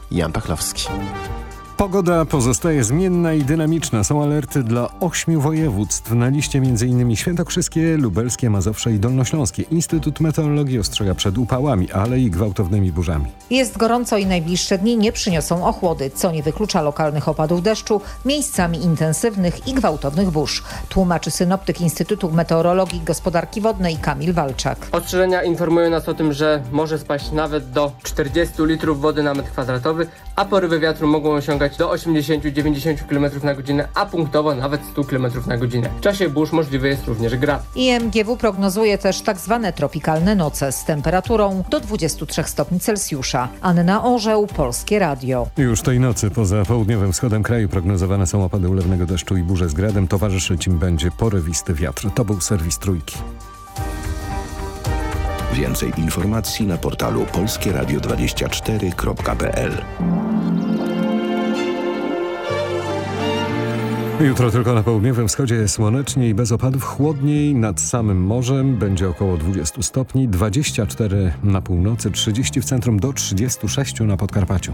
Jan Pachlowski. Pogoda pozostaje zmienna i dynamiczna. Są alerty dla 8 województw. Na liście m.in. świętokrzyskie, lubelskie, mazowsze i dolnośląskie. Instytut Meteorologii ostrzega przed upałami, ale i gwałtownymi burzami. Jest gorąco i najbliższe dni nie przyniosą ochłody, co nie wyklucza lokalnych opadów deszczu, miejscami intensywnych i gwałtownych burz. Tłumaczy synoptyk Instytutu Meteorologii i Gospodarki Wodnej Kamil Walczak. Ostrzeżenia informują nas o tym, że może spaść nawet do 40 litrów wody na metr kwadratowy, a porywy wiatru mogą osiągać do 80-90 km na godzinę, a punktowo nawet 100 km na godzinę. W czasie burz możliwy jest również grad. IMGW prognozuje też tak zwane tropikalne noce z temperaturą do 23 stopni Celsjusza. Anna Orzeł, Polskie Radio. Już tej nocy poza południowym wschodem kraju prognozowane są opady ulewnego deszczu i burze z gradem. Towarzyszyć im będzie porywisty wiatr. To był serwis Trójki. Więcej informacji na portalu polskieradio24.pl. Jutro tylko na południowym wschodzie słonecznie i bez opadów, chłodniej nad samym morzem, będzie około 20 stopni, 24 na północy, 30 w centrum, do 36 na Podkarpaciu.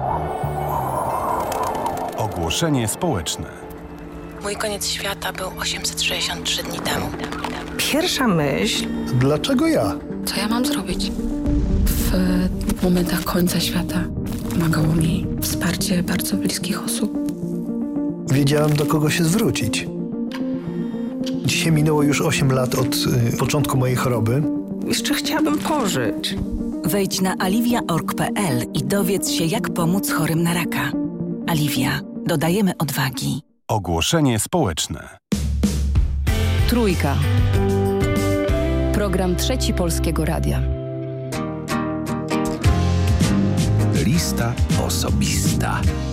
Ogłoszenie społeczne. Mój koniec świata był 863 dni temu. Pierwsza myśl... Dlaczego ja? Co ja mam zrobić? W momentach końca świata pomagało mi wsparcie bardzo bliskich osób. Wiedziałem, do kogo się zwrócić. Dzisiaj minęło już 8 lat od początku mojej choroby. Jeszcze chciałabym pożyć. Wejdź na alivia.org.pl i dowiedz się, jak pomóc chorym na raka. Alivia. Dodajemy odwagi. Ogłoszenie społeczne. Trójka. Program Trzeci Polskiego Radia. Lista osobista.